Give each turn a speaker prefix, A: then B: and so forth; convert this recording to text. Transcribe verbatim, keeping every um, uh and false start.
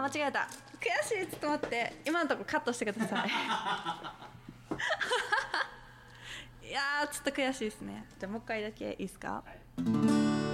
A: 間違えた。悔しい。ちょっと待って、今のとこカットしてくださいいやーちょっと悔しいですね。じゃあもう一回だけいいですか。
B: はい